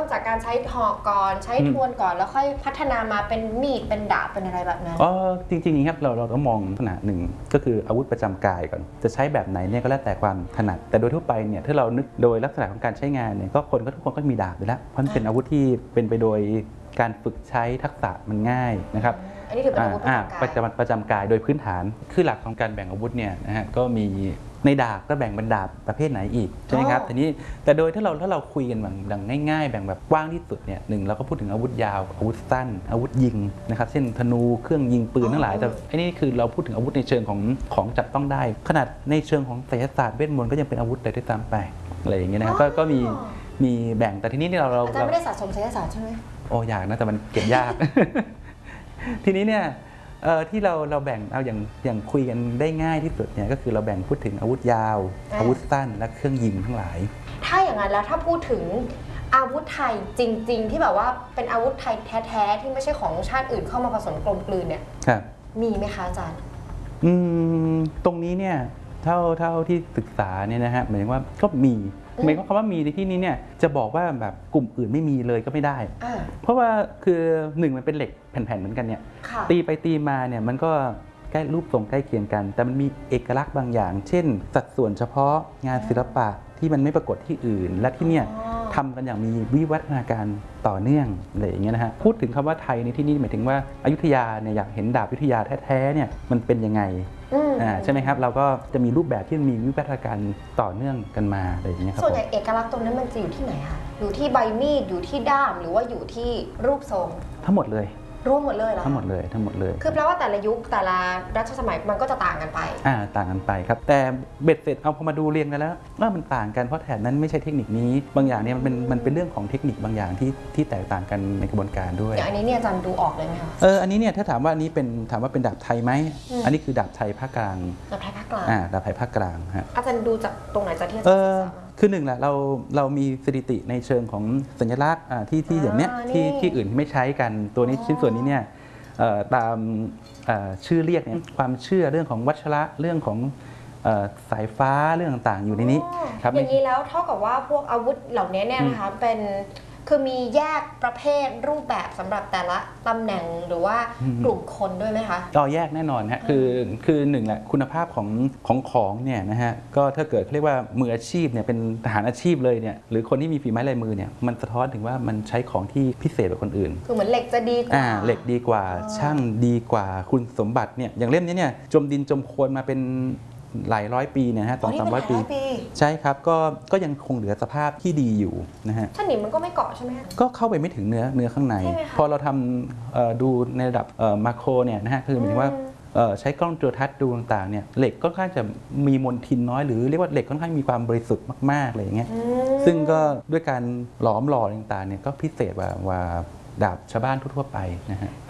ริ่มจากการใช้หอกก่อนใช้ทวนก่อนแล้วค่อยพัฒนามาเป็นมีดเป็นดาบเป็นอะไรแบบนั้นจริงๆครับเราต้องมองลักษณะหนึ่งก็คืออาวุธประจำกายก่อนจะใช้แบบไหนเนี่ยก็แล้วแต่ความถนัดแต่โดยทั่วไปเนี่ยถ้าเรานึกโดยลักษณะของการใช้งานเนี่ยก็ทุกคนก็มีดาบอยู่แล้วเพราะมันเป็นอาวุธที่เป็นไปโดยการฝึกใช้ทักษะมันง่ายนะครับอันนี้ถือเป็นอาวุธประจำกายโดยพื้นฐานคือหลักของการแบ่งอาวุธเนี่ยนะฮะก็มีในดาบก็แบ่งเป็นดาบประเภทไหนอีกใช่ไหมครับทีนี้แต่โดยถ้าเราคุยกันแบบง่ายๆแบ่งแบบกว้างที่สุดเนี่ยหนึ่งเราก็พูดถึงอาวุธยาวอาวุธสั้นอาวุธยิงนะครับเช่นธนูเครื่องยิงปืนทั้งหลายแต่อันนี้คือเราพูดถึงอาวุธในเชิงของจับต้องได้ขนาดในเชิงของไสยศาสตร์เวทมนต์ก็ยังเป็นอาวุธเลยด้วยซ้ำไปอะไรอย่างเงี้ยนะครับก็มีแบ่งแต่ทีนี้เราอาจารย์ไม่ได้สะสมไสยศาสตร์ใช่ไหมโอ้อยากนะแต่มันเก็บยาก ทีนี้เนี่ยที่เราแบ่งเอาอย่างคุยกันได้ง่ายที่สุดเนี่ยก็คือเราแบ่งพูดถึงอาวุธยาวอาวุธสั้นและเครื่องยิงทั้งหลายถ้าอย่างนั้นแล้วถ้าพูดถึงอาวุธไทยจริงๆที่แบบว่าเป็นอาวุธไทยแท้ๆที่ไม่ใช่ของชาติอื่นเข้ามาผสมกลมกลืนเนี่ยมีไหมคะอาจารย์ตรงนี้เนี่ยเท่าที่ศึกษาเนี่ยนะฮะหมายถึงว่าก็มีหมายความว่ามีในที่นี้เนี่ยจะบอกว่าแบบกลุ่มอื่นไม่มีเลยก็ไม่ได้เพราะว่าคือหนึ่งมันเป็นเหล็กแผ่นๆเหมือนกันเนี่ยตีไปตีมาเนี่ยมันก็ใกล้รูปทรงใกล้เคียงกันแต่มันมีเอกลักษณ์บางอย่างเช่นสัดส่วนเฉพาะงานศิลปะที่มันไม่ปรากฏที่อื่นและที่เนี่ยทำกันอย่างมีวิวัฒนาการต่อเนื่องอะไรอย่างเงี้ยนะฮะพูดถึงคำว่าไทยในที่นี้หมายถึงว่าอยุธยาเนี่ยอยากเห็นดาบอยุธยาแท้ๆเนี่ยมันเป็นยังไงใช่ไหมครับเราก็จะมีรูปแบบที่มีวิวัฒนาการต่อเนื่องกันมาอะไรอย่างเงี้ยครับส่วนใหญ่เอกลักษณ์ตรงนั้นมันจะอยู่ที่ไหนคะอยู่ที่ใบมีดอยู่ที่ด้ามหรือว่าอยู่ที่รูปทรงทั้งหมดเลยรวมหมดเลยเหรอทั้งหมดเลยคือแปลว่าแต่ละยุคแต่ละรัชสมัยมันก็จะต่างกันไปต่างกันไปครับแต่เบ็ดเสร็จเอาพอมาดูเรียงกันแล้วว่ามันต่างกันเพราะแถบนั้นไม่ใช่เทคนิคนี้บางอย่างเนี่ยมันเป็นเรื่องของเทคนิคบางอย่างที่แตกต่างกันในกระบวนการด้วยอย่างอันนี้เนี่ยอาจารย์ดูออกเลยไหมคะอันนี้เนี่ยถ้าถามว่าอันนี้ถามว่าเป็นดาบไทยไหมอันนี้คือดาบไทยภาคกลางดาบไทยภาคกลางดาบไทยภาคกลางฮะอาจารย์ดูจากตรงไหนจากที่อาจารย์ศึกษาคือหนึ่งแหละเรามีสถิติในเชิงของสัญลักษณ์ที่อย่างเนี้ยที่อื่นไม่ใช้กันตัวนี้ชิ้นส่วนนี้เนี่ยตามชื่อเรียกเนี่ยความเชื่อเรื่องของวัชระเรื่องของสายฟ้าเรื่องต่างๆอยู่ในนี้ครับอย่างนี้แล้วเท่ากับว่าพวกอาวุธเหล่านี้เนี่ยนะคะเป็นคือมีแยกประเภทรูปแบบสำหรับแต่ละตำแหน่งหรือว่ากลุ่มคนด้วยไหมคะแยกแน่นอนฮะคือหนึ่งแหละคุณภาพของเนี่ยนะฮะก็ถ้าเกิดเรียกว่ามืออาชีพเนี่ยเป็นทหารอาชีพเลยเนี่ยหรือคนที่มีฝีไม้ลายมือเนี่ยมันสะท้อนถึงว่ามันใช้ของที่พิเศษกว่าคนอื่นคือเหมือนเหล็กจะดีกว่าเหล็กดีกว่าช่างดีกว่าคุณสมบัติเนี่ยอย่างเล่มนี้เนี่ยจมดินจมโคลนมาเป็นหลายร้อยปีเนี่ยฮะ200-300 ปีใช่ครับก็ยังคงเหลือสภาพที่ดีอยู่นะฮะสนิมมันก็ไม่เกาะใช่ไหมก็เข้าไปไม่ถึงเนื้อข้างในพอเราทำดูในระดับมาโครเนี่ยนะฮะคือหมายถึงว่าใช้กล้องจุลทรรศน์ดูต่างๆเนี่ยเหล็กค่อนข้างจะมีมลทินน้อยหรือเรียกว่าเหล็กค่อนข้างมีความบริสุทธิ์มากๆเลยอย่างเงี้ยซึ่งก็ด้วยการหลอมหล่อต่างๆเนี่ยก็พิเศษกว่าดาบชาวบ้านทั่วๆไปนะฮะ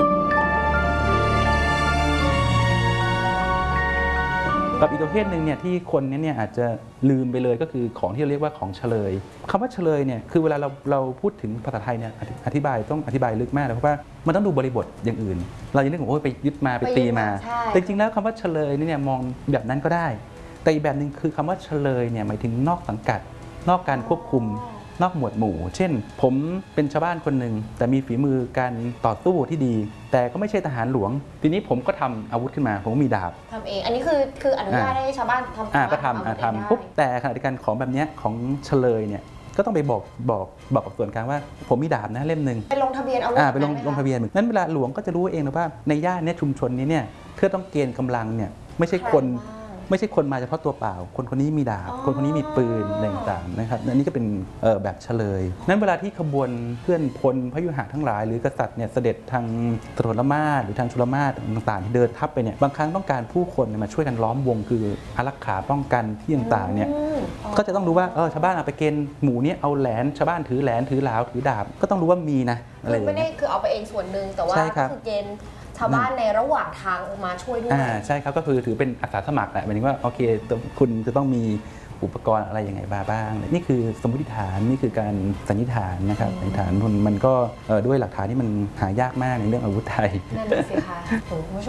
กับอีกประเภทหนึ่งเนี่ยที่คนเนี่ยอาจจะลืมไปเลยก็คือของที่เราเรียกว่าของเฉลยคำว่าเฉลยเนี่ยคือเวลาเราพูดถึงภาษาไทยเนี่ยต้องอธิบายลึกมากเลยเพราะว่ามันต้องดูบริบทอย่างอื่นเราจะนึกว่าไปยึดมาไปตีมาแต่จริงๆแล้วคำว่าเฉลยเนี่ยมองแบบนั้นก็ได้แต่อีกแบบหนึ่งคือคำว่าเฉลยเนี่ยหมายถึงนอกสังกัดนอกการควบคุมนอกหมวดหมู่เช่นผมเป็นชาวบ้านคนหนึ่งแต่มีฝีมือการต่อสู้ที่ดีแต่ก็ไม่ใช่ทหารหลวงทีนี้ผมก็ทำอาวุธขึ้นมาผมมีดาบทำเองอันนี้คืออนุญาตให้ชาวบ้านก็ทำปุ๊บแต่ขณะเดียวกันของแบบนี้ของเฉลยเนี่ยก็ต้องไปบอกกับส่วนกลางว่าผมมีดาบนะเล่มหนึ่งไปลงทะเบียนอาวุธไปลงทะเบียนนั้นเวลาหลวงก็จะรู้เองนะว่าในย่านนี้ชุมชนนี้เนี่ยเพื่อต้องเกณฑ์กำลังเนี่ยไม่ใช่คนมาเฉพาะตัวเปล่าคนนี้มีดาบคนนี้มีปืนอะไรต่างๆนะครับอันนี้ก็เป็นแบบเฉลยนั้นเวลาที่ขบวนเคลื่อนพลพยุหะทั้งหลายหรือกษัตริย์เนี่ยเสด็จทางสถลมาศหรือทางชุลมาศต่างๆที่เดินทัพไปเนี่ยบางครั้งต้องการผู้คนมาช่วยกันล้อมวงคืออารักขาป้องกันที่ต่างๆเนี่ยก็จะต้องรู้ว่าชาวบ้านเอาไปเกณฑ์หมู่นี้เอาแหลนชาวบ้านถือแหลนถือหลาวถือดาบก็ต้องรู้ว่ามีนะอะไรอย่างเงี้ยไม่ได้คือเอาไปเองส่วนหนึ่งแต่ว่าคือเกณฑ์ชาวบ้านในระหว่างทางมาช่วยด้วยใช่ครับก็คือถือเป็นอาสาสมัครแหละหมายถึงว่าโอเคคุณจะต้องมีอุปกรณ์อะไรยังไงบ้างนี่คือสมมติฐานนี่คือการสันนิษฐานนะครับสันนิษฐานมันก็ด้วยหลักฐานที่มันหายากมากในเรื่องอาวุธไทยนั่นสิคะคุณผู้ชม